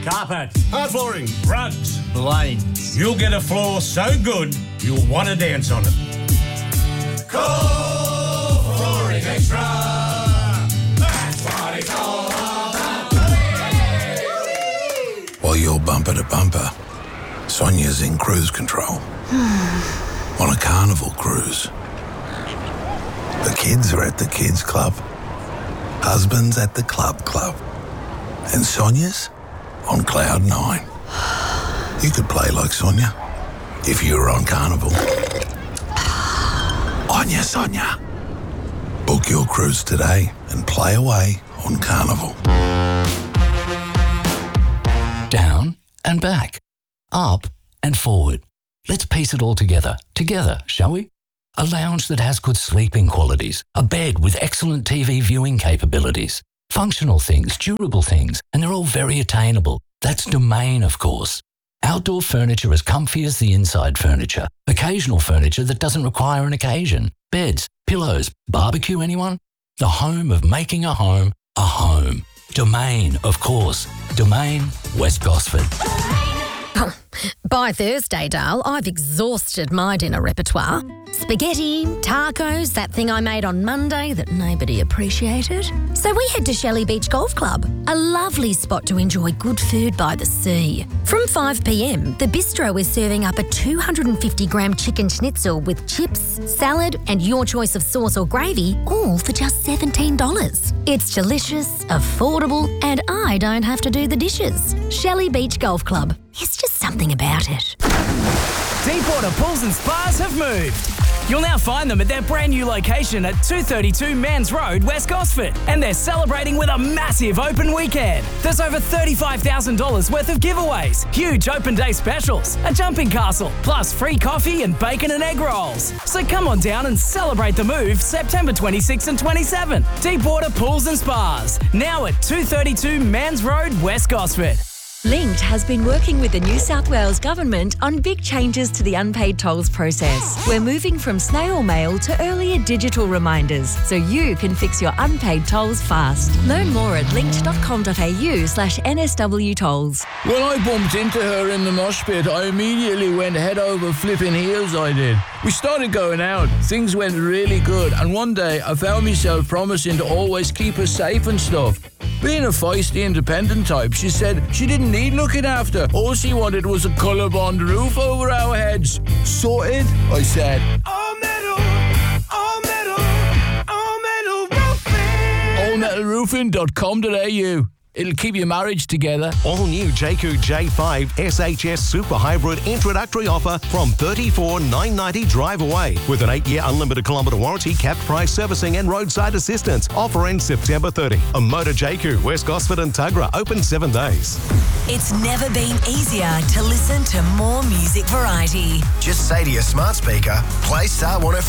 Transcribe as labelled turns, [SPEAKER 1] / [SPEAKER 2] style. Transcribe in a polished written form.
[SPEAKER 1] Carpet.
[SPEAKER 2] Hard flooring.
[SPEAKER 1] Rugs.
[SPEAKER 3] Blinds.
[SPEAKER 1] You'll get a floor so good, you'll want to dance on it. Call Flooring Extra. That's what it's all about.
[SPEAKER 4] While you're bumper to bumper, Sonia's in cruise control. On a Carnival cruise. The kids are at the kids club. Husband's at the club. And Sonia's on cloud 9. You could play like Sonia if you were on Carnival. Onya Sonia. Book your cruise today and play away on Carnival.
[SPEAKER 5] Down and back. Up and forward. Let's piece it all together. Together, shall we? A lounge that has good sleeping qualities. A bed with excellent TV viewing capabilities. Functional things, durable things, and they're all very attainable. That's Domain, of course. Outdoor furniture as comfy as the inside furniture. Occasional furniture that doesn't require an occasion. Beds, pillows, barbecue, anyone? The home of making a home a home. Domain, of course. Domain, West Gosford.
[SPEAKER 6] By Thursday, Dale, I've exhausted my dinner repertoire. Spaghetti, tacos, that thing I made on Monday that nobody appreciated. So we head to Shelley Beach Golf Club, a lovely spot to enjoy good food by the sea. From 5 p.m, the bistro is serving up a 250-gram chicken schnitzel with chips, salad and your choice of sauce or gravy, all for just $17. It's delicious, affordable, and I don't have to do the dishes. Shelley Beach Golf Club. It's just something about it.
[SPEAKER 7] Deepwater Pools and Spas have moved. You'll now find them at their brand new location at 232 Mans Road, West Gosford. And they're celebrating with a massive open weekend. There's over $35,000 worth of giveaways, huge open day specials, a jumping castle, plus free coffee and bacon and egg rolls. So come on down and celebrate the move September 26 and 27. Deepwater Pools and Spas, now at 232 Mans Road, West Gosford.
[SPEAKER 8] Linked has been working with the New South Wales Government on big changes to the unpaid tolls process. We're moving from snail mail to earlier digital reminders so you can fix your unpaid tolls fast. Learn more at linked.com.au/NSW tolls.
[SPEAKER 3] When I bumped into her in the mosh pit, I immediately went head over flipping heels, I did. We started going out, things went really good, and one day I found myself promising to always keep her safe and stuff. Being a feisty, independent type, she said she didn't need looking after. All she wanted was a colour-bond roof over our heads. Sorted, I said. All metal roofing. allmetalroofing.com.au. It'll keep your marriage together.
[SPEAKER 9] All new Jayco J5 SHS Super Hybrid introductory offer from $34,990 drive away with an 8-year unlimited kilometre warranty, capped price servicing and roadside assistance. Offer ends September 30. A Motor Jayco, West Gosford and Tuggerah, open 7 days.
[SPEAKER 10] It's never been easier to listen to more music variety.
[SPEAKER 11] Just say to your smart speaker, play Star 105.